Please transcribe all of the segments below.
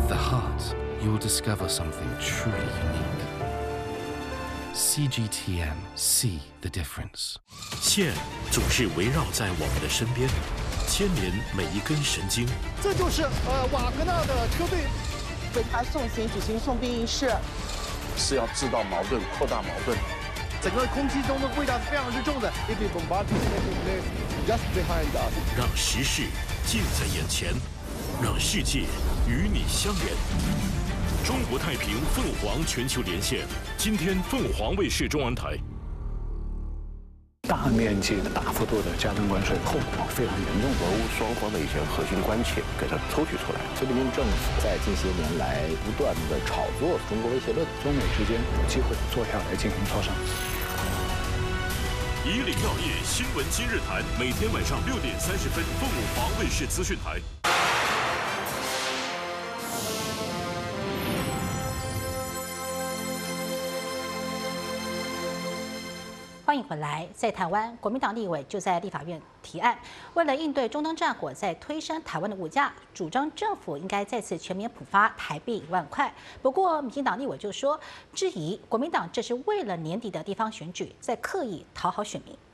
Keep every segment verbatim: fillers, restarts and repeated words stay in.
With the heart, you will discover something truly unique. C G T M, see the difference. 线总是围绕在我们的身边，牵连每一根神经。 这就是呃瓦格纳的车队。 为他送行举行送殡仪式， 是要制造矛盾，扩大矛盾。 整个空气中的味道是非常之重的。If we bombard just behind us， 让时事近在眼前，让世界与你相连。中国太平凤凰全球连线，今天凤凰卫视中文台。 大面积的、大幅度的加征关税，后果非常严重。 俄乌双方的一些核心关切给它抽取出来。 习近平政府在近些年来不断的炒作中国威胁论， 中美之间有机会坐下来进行磋商。 以岭药业新闻今日谈，每天晚上六点三十分，凤凰卫视资讯台。 欢迎回来。在台湾，国民党立委就在立法院提案，为了应对中东战火在推升台湾的物价，主张政府应该再次全面普发台币一万块。不过，民进党立委就说，质疑国民党这是为了年底的地方选举，在刻意讨好选民。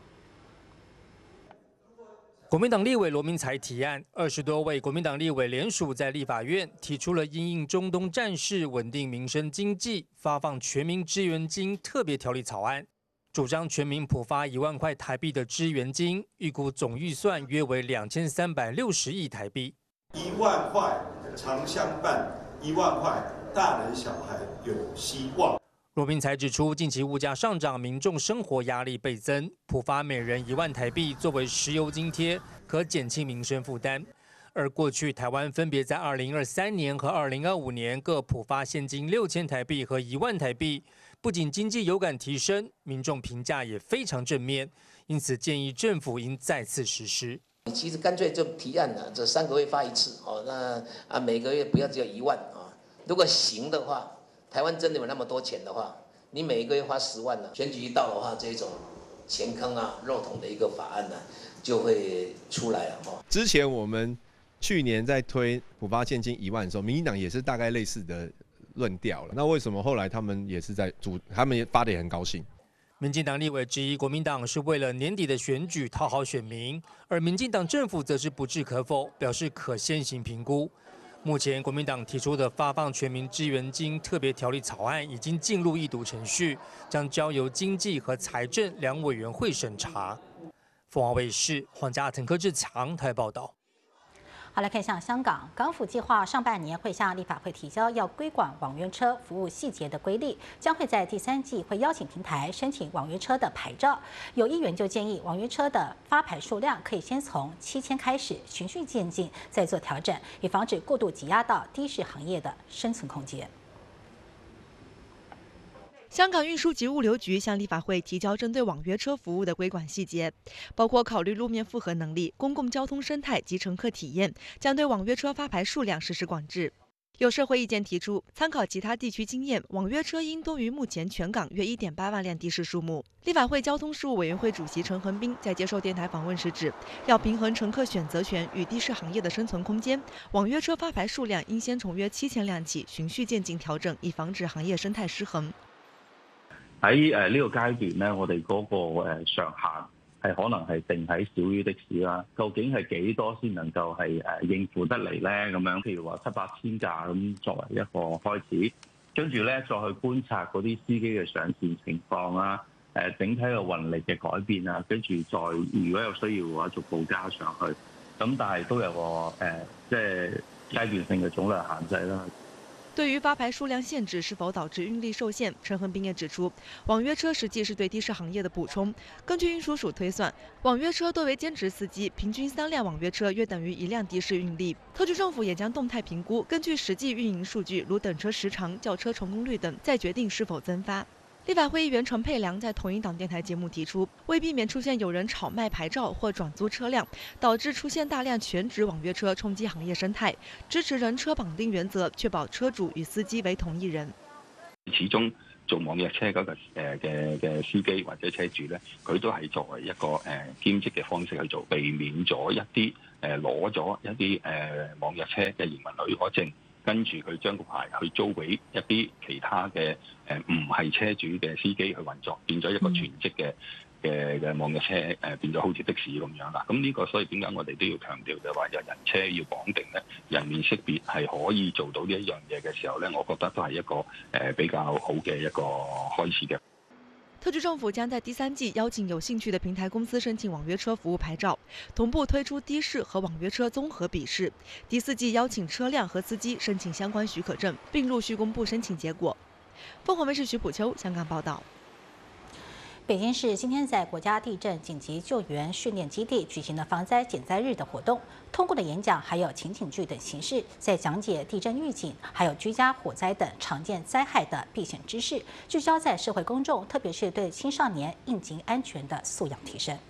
国民党立委罗明才提案，二十多位国民党立委联署在立法院提出了因应中东战事、稳定民生经济、发放全民支援金特别条例草案。主张全民普发一万块台币的支援金，预估总预算约为两千三百六十亿台币。 一万块常相伴，一万块大人小孩有希望。 罗明才指出，近期物价上涨，民众生活压力倍增，普发每人一万台币作为石油津贴，可减轻民生负担。而过去台湾分别在二零二三年和二零二五年各普发现金六千台币和一万台币。不仅经济有感提升，民众评价也非常正面，因此建议政府应再次实施。 其实干脆就提案了，这三个月发一次哦，那啊每个月不要只有一万啊。如果行的话，台湾真的有那么多钱的话，你每个月花十万呢，选举一到的话，这种钱坑啊、肉桶的一个法案呢，就会出来了哈。 之前我们去年在推普发现金一万的时候，民进党也是大概类似的论调了。那为什么后来他们也是在主，他们也发得也很高兴？ 民进党立委质疑国民党是为了年底的选举讨好选民，而民进党政府则是不置可否，表示可先行评估。目前国民党提出的发放全民支援金特别条例草案已经进入议读程序，将交由经济和财政两委员会审查。凤凰卫视黄家腾、柯志强台报道。 好，来看一下香港港府计划上半年会向立法会提交要规管网约车服务细节的规例，将会在第三季会邀请平台申请网约车的牌照。有议员就建议，网约车的发牌数量可以先从七千开始，循序渐进，再做调整，以防止过度挤压到的士行业的生存空间。 香港运输及物流局向立法会提交针对网约车服务的规管细节，包括考虑路面负荷能力、公共交通生态及乘客体验，将对网约车发牌数量实施管制。有社会意见提出，参考其他地区经验，网约车应多于目前全港约 一点八万辆的士数目。立法会交通事务委员会主席陈恒斌在接受电台访问时指，要平衡乘客选择权与的士行业的生存空间，网约车发牌数量应先从約七千輛起，循序漸進調整，以防止行業生態失衡。 喺誒呢個階段咧，我哋嗰個誒上限係可能係定喺少於的士啦。究竟係幾多先能夠係誒應付得嚟咧？咁樣譬如話七八千架咁作為一個開始，跟住咧再去觀察嗰啲司機嘅上線情況啊，誒整體嘅運力嘅改變啊，跟住再如果有需要嘅話，逐步加上去。咁但係都有個誒即係階段性嘅總量限制啦。 对于发牌数量限制是否导致运力受限，陈恒斌也指出，网约车实际是对的士行业的补充。根据运输署推算，网约车多为兼职司机，平均三辆网约车约等于一辆的士运力。特区政府也将动态评估，根据实际运营数据，如等车时长、叫车成功率等，再决定是否增发。立法会议员陈佩良在同一档电台节目提出，为避免出现有人炒卖牌照或转租车辆，导致出现大量全职网约車衝擊行業生態，支持人車綁定原則，確保車主與司機為同一人。 始終做網約車嗰個誒嘅嘅司機或者車主咧，佢都係作為一個誒兼職嘅方式去做，避免咗一啲誒攞咗一啲誒網約車嘅營運許可證， 跟住佢將個牌去租俾一啲其他嘅誒唔係車主嘅司機去運作，變咗一個全職嘅嘅嘅網約車誒，變咗好似的士咁樣啦。咁呢個所以點解我哋都要強調就係話有人車要綁定咧，人面識別係可以做到呢一樣嘢嘅時候咧，我覺得都係一個誒比較好嘅一個開始嘅。 特区政府将在第三季邀请有兴趣的平台公司申请网约车服务牌照，同步推出的士和网约车综合笔试。第四季邀请车辆和司机申请相关许可证，并陆续公布申请结果。凤凰卫视徐普秋香港报道。 北京市今天在国家地震紧急救援训练基地举行了防灾减灾日的活动，通过的演讲还有情景剧等形式，在讲解地震预警、还有居家火灾等常见灾害的避险知识，聚焦在社会公众，特别是对青少年应急安全的素养提升。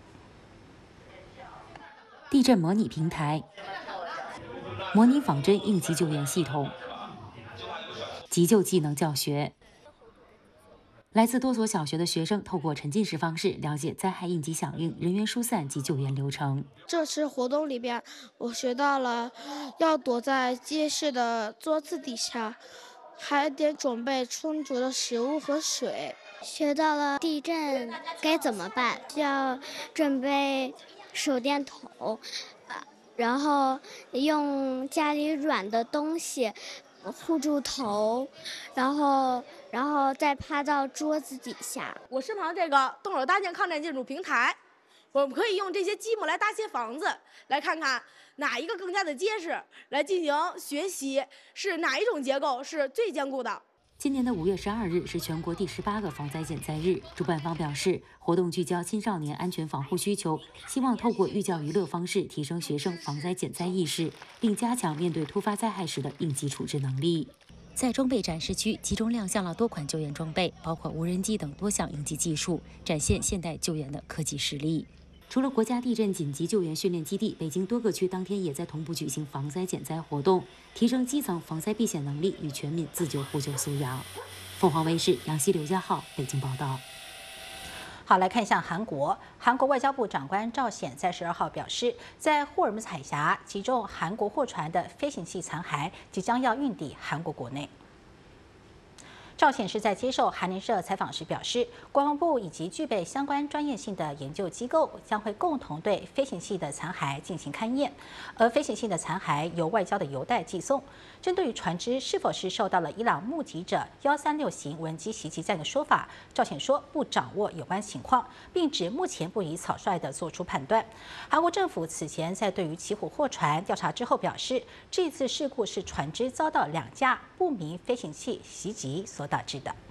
地震模拟平台，模拟仿真应急救援系统，急救技能教学。来自多所小学的学生透过沉浸式方式了解灾害应急响应、人员疏散及救援流程。 这次活动里边，我学到了要躲在结实的桌子底下，还得准备充足的食物和水。 学到了地震该怎么办，要准备手电筒，然后用家里软的东西护住头，然后然后再趴到桌子底下。 我身旁这个动手搭建抗震建筑平台，我们可以用这些积木来搭些房子，来看看哪一个更加的结实，来进行学习，是哪一种结构是最坚固的。 今年的五月十二日是全国第十八个防灾减灾日，主办方表示，活动聚焦青少年安全防护需求，希望透过寓教于乐方式提升学生防灾减灾意识，并加强面对突发灾害时的应急处置能力。在装备展示区集中亮相了多款救援装备，包括无人机等多项应急技术，展现现代救援的科技实力。除了国家地震紧急救援训练基地，北京多个区当天也在同步举行防灾减灾活动，提升基层防灾避险能力与全民自救互救素养。凤凰卫视杨希、刘家浩北京报道。 好，来看一下韩国。韩国外交部长官赵显在十二号表示，在霍尔木兹海峡击中韩国货船的飞行器残骸即将要运抵韩国国内。赵显是在接受韩联社采访时表示，国防部以及具备相关专业性的研究机构将会共同对飞行器的残骸进行勘验，而飞行器的残骸由外交的邮袋寄送。针对于船只是否是受到了伊朗目击者一三六型无人机袭击战的说法，赵显说不掌握有关情况，并指目前不宜草率地做出判断。韩国政府此前在对于起火货船调查之后表示，这次事故是船只遭到两架不明飞行器袭击所导致的。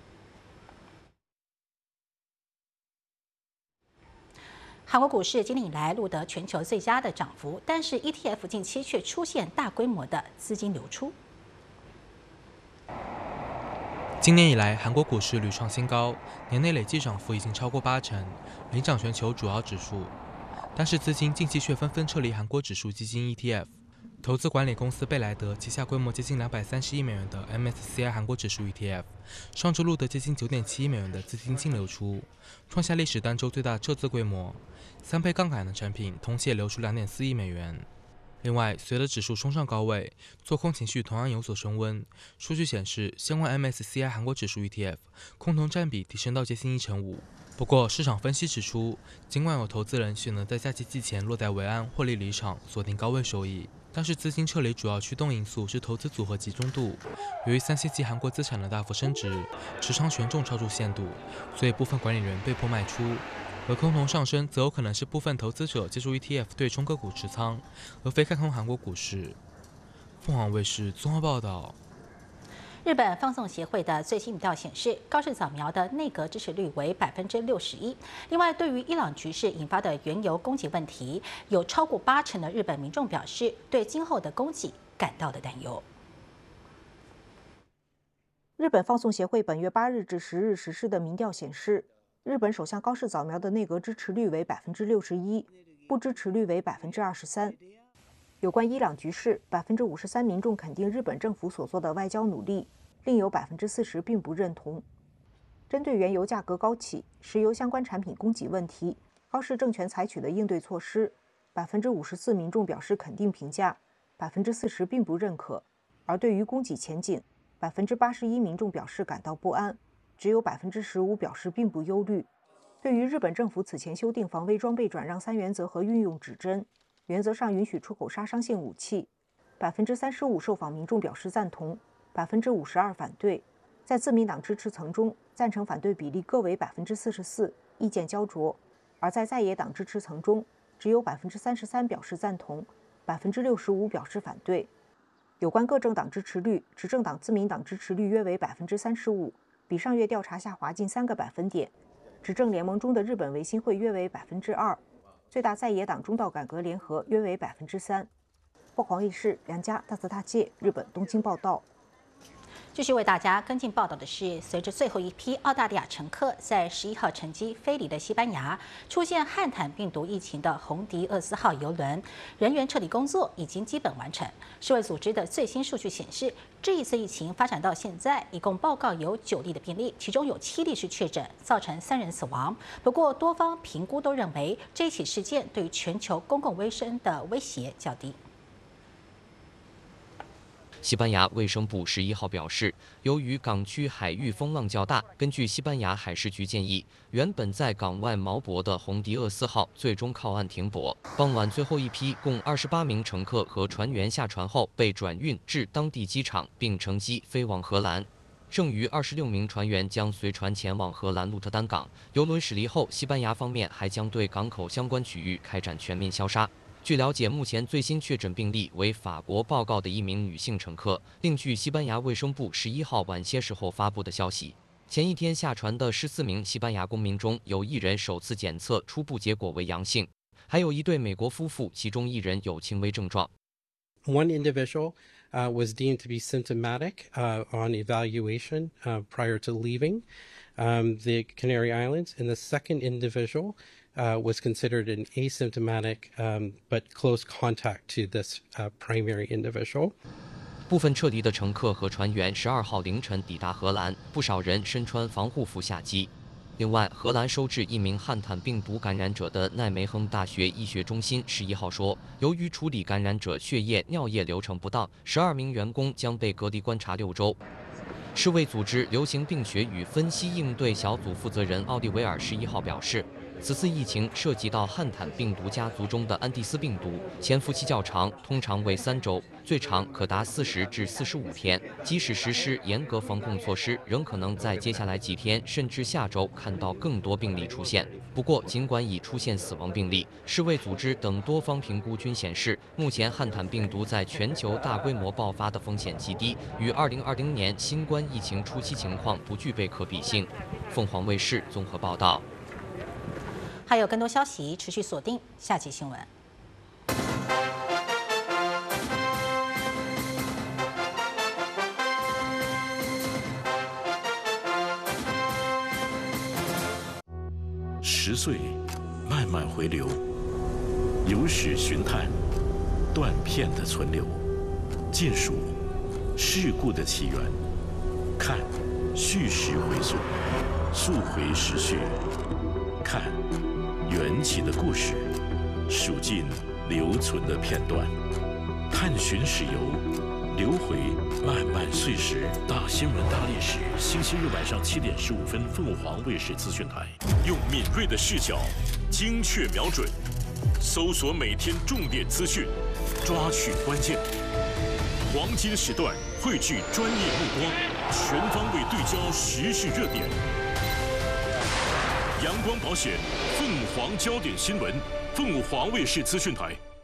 韩国股市今年以来录得全球最佳的涨幅，但是 E T F 近期却出现大规模的资金流出。 今年以来，韩国股市屡创新高，年内累计涨幅已经超过八成，领涨全球主要指数。但是资金近期却纷纷撤离韩国指数基金 E T F。投资管理公司贝莱德旗下规模接近两百三十亿美元的 M S C I 韩国指数 E T F， 上周录得接近九点七亿美元的资金净流出，创下历史单周最大撤资规模。三倍杠杆的产品同期也流出两点四亿美元。另外，随着指数冲上高位，做空情绪同样有所升温。数据显示，相关 M S C I 韩国指数 E T F 空头占比提升到接近一成五。不过，市场分析指出，尽管有投资人选择在假期季前落袋为安，获利离场，锁定高位收益。但是资金撤离主要驱动因素是投资组合集中度。由于三 C 级韩国资产的大幅升值，持仓权重超出限度，所以部分管理人被迫卖出。而空头上升，则有可能是部分投资者借助 E T F 对冲个股持仓，而非看空韩国股市。凤凰卫视综合报道。 日本放送协会的最新民调显示，高市早苗的内阁支持率为百分之六十一。另外，对于伊朗局势引发的原油供给问题，有超过八成的日本民众表示对今后的供给感到的担忧。 日本放送协会本月八日至十日实施的民调显示，日本首相高市早苗的内阁支持率为百分之六十一，不支持率为百分之二十三。有关伊朗局势，百分之五十三民众肯定日本政府所做的外交努力，另有百分之四十并不认同。针对原油价格高企、石油相关产品供给问题，高市政权采取的应对措施，百分之五十四民众表示肯定评价，百分之四十并不认可。 而对于供给前景，百分之八十一民众表示感到不安，只有百分之十五表示并不忧虑。对于日本政府此前修订防卫装备转让三原则和运用指针，原则上允许出口杀伤性武器，百分之三十五受访民众表示赞同，百分之五十二反对。在自民党支持层中，赞成反对比例各为百分之四十四，意见焦灼；而在在野党支持层中，只有百分之三十三表示赞同，百分之六十五表示反对。有关各政党支持率，执政党自民党支持率约为百分之三十五，比上月调查下滑近三个百分点。执政联盟中的日本维新会约为百分之二，最大在野党中道改革联合约为百分之三。凤凰卫视梁家大泽大介日本东京报道。 继续为大家跟进报道的是，随着最后一批澳大利亚乘客在十一号乘机飞离了西班牙，出现汉坦病毒疫情的红迪厄斯号邮轮人员撤离工作已经基本完成。世卫组织的最新数据显示，这一次疫情发展到现在，一共报告有九例的病例，其中有七例是确诊，造成三人死亡。不过，多方评估都认为这起事件对全球公共卫生的威胁较低。 西班牙卫生部十一号表示，由于港区海域风浪较大，根据西班牙海事局建议，原本在港外锚泊的红迪厄斯号最终靠岸停泊。傍晚，最后一批共二十八名乘客和船员下船后被转运至当地机场，并乘机飞往荷兰。剩余二十六名船员将随船前往荷兰鹿特丹港。邮轮驶离后，西班牙方面还将对港口相关区域开展全面消杀。据了解，目前最新确诊病例为法国报告的一名女性乘客。另据西班牙卫生部十一号晚些时候发布的消息，前一天下船的十四名西班牙公民中有一人首次检测初步结果为阳性，还有一对美国夫妇，其中一人有轻微症状。 One individual uh, was deemed to be symptomatic uh, on evaluation uh, prior to leaving um, the Canary Islands, and the second individual Uh, was considered an asymptomatic um, but close contact to this uh, primary individual. 部分撤离的乘客和船员十二号凌晨抵达荷兰，不少人身穿防护服下机。另外，荷兰收治一名汉坦病毒感染者的奈梅亨大学医学中心十一号说，由于处理感染者血液、尿液流程不当，十二名员工将被隔离观察六周。世卫组织流行病学与分析应对小组负责人奥利维尔十一号表示，此次疫情涉及到汉坦病毒家族中的安地斯病毒，潜伏期较长，通常为三周，最长可达四十至四十五天。即使实施严格防控措施，仍可能在接下来几天甚至下周看到更多病例出现。不过，尽管已出现死亡病例，世卫组织等多方评估均显示，目前汉坦病毒在全球大规模爆发的风险极低，与二零二零年新冠疫情初期情况不具备可比性。凤凰卫视综合报道。 还有更多消息，持续锁定下期新闻。 十岁，慢慢回流，有史寻探，断片的存留，尽数事故的起源，看叙事回溯，溯回时序，看缘起的故事，数尽留存的片段，探寻史游，流回漫漫岁时。大新闻大历史，星期日晚上七点十五分，凤凰卫视资讯台，用敏锐的视角，精确瞄准，搜索每天重点资讯，抓取关键，黄金时段汇聚专业目光，全方位对焦时事热点。阳光保险，凤凰焦点新闻，凤凰卫视资讯台。